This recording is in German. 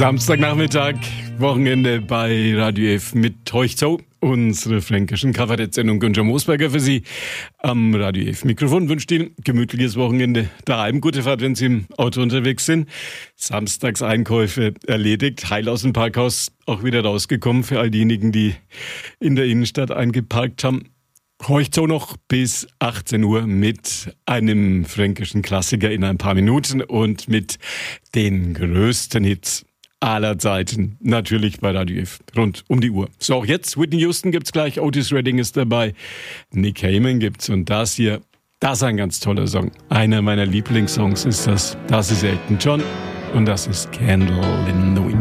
Samstagnachmittag, Wochenende bei Radio F mit euch so. Unsere fränkischen Kabarettsendung Günther Moosberger für Sie am Radio F Mikrofon. Wünscht Ihnen gemütliches Wochenende daheim. Gute Fahrt, wenn Sie im Auto unterwegs sind. Samstagseinkäufe erledigt. Heil aus dem Parkhaus auch wieder rausgekommen für all diejenigen, die in der Innenstadt eingeparkt haben. Heute so noch bis 18 Uhr mit einem fränkischen Klassiker in ein paar Minuten und mit den größten Hits aller Zeiten, natürlich bei Radio F, rund um die Uhr. So, auch jetzt, Whitney Houston gibt's gleich, Otis Redding ist dabei, Nick Heyman gibt's und das hier, das ist ein ganz toller Song. Einer meiner Lieblingssongs ist das. Das ist Elton John und das ist Candle in the Wind.